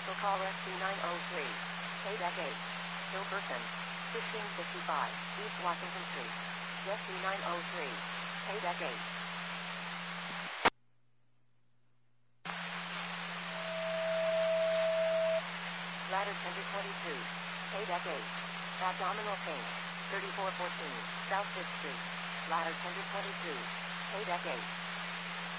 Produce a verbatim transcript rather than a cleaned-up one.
Cancel call S C nine oh three. Pay deck eight. Hilperson. fifteen fifty-five. East Washington Street. Jesse nine oh three. Pay deck eight. Ladder tender twenty-two. Pay deck eight. Abdominal pain. thirty-four fourteen. South fifth Street. Ladder tender twenty-two. Pay deck eight.